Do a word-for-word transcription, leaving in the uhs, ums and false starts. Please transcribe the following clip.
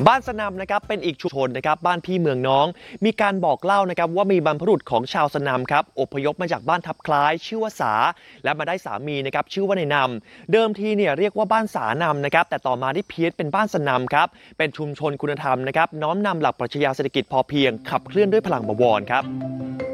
บ้านสนำนะครับเป็นอีกชุมชนนะครับบ้านพี่เมืองน้องมีการบอกเล่านะครับว่ามีบรรพบุรุษของชาวสนำครับอพยพมาจากบ้านทับคล้ายชื่อว่าสาและมาได้สามีนะครับชื่อว่าในนำเดิมทีเนี่ยเรียกว่าบ้านสานำนะครับแต่ต่อมาได้เพี้ยนเป็นบ้านสนำครับเป็นชุมชนคุณธรรมนะครับน้อมนำหลักปรัชญาเศรษฐกิจพอเพียงขับเคลื่อนด้วยพลังบวรครับ